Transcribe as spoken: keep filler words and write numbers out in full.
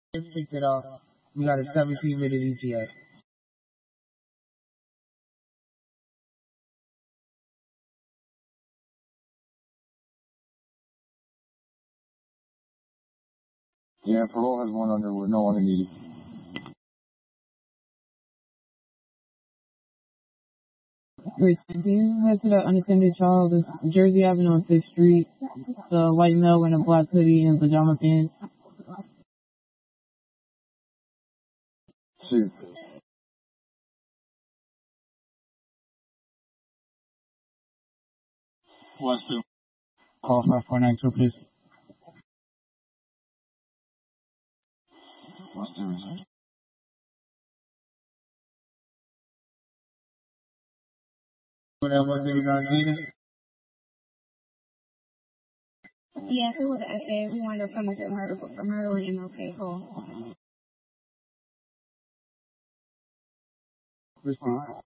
Kicked it off. We got a seventeen minute E T A. Yeah, parole has one under with no one needed. Wait, can you head to the unattended child? It's Jersey Avenue on sixth Street. The white male in a black hoodie and pajama pants. Shoot. What's two? Call five four nine two, please. What's the result? What else was it gonna get it? Yes, it was an essay. We wanted to come with murder for murder with M L K Hall. Respond.